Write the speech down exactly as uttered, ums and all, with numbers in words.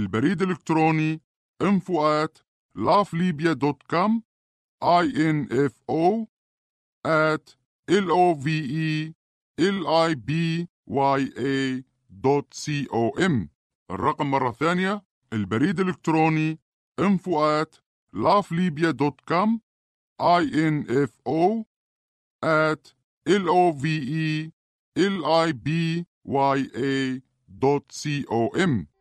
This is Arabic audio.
البريد الإلكتروني info at lovelibya dot com info at lovelibya dot com. الرقم مرة ثانية، البريد الإلكتروني info at lovelibya dot com info at lovelibya dot com.